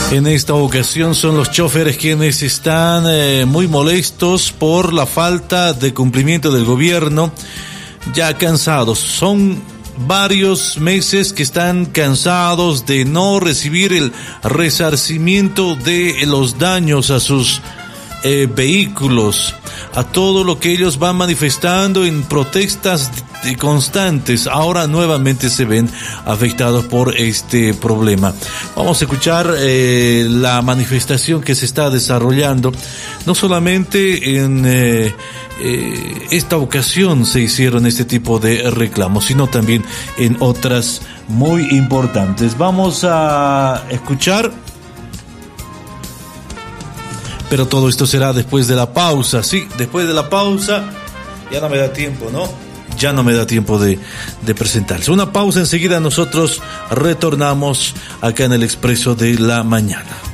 En esta ocasión son los choferes quienes están muy molestos por la falta de cumplimiento del gobierno, ya cansados. Son varios meses que están cansados de no recibir el resarcimiento de los daños a sus vehículos, a todo lo que ellos van manifestando en protestas constantes. Ahora nuevamente se ven afectados por este problema. Vamos a escuchar la manifestación que se está desarrollando. No solamente en esta ocasión se hicieron este tipo de reclamos, sino también en otras muy importantes. Vamos a escuchar, pero todo esto será después de la pausa. Sí, después de la pausa. Ya no me da tiempo, ¿no? Ya no me da tiempo de presentarse. Una pausa, enseguida nosotros retornamos acá en el Expreso de la Mañana.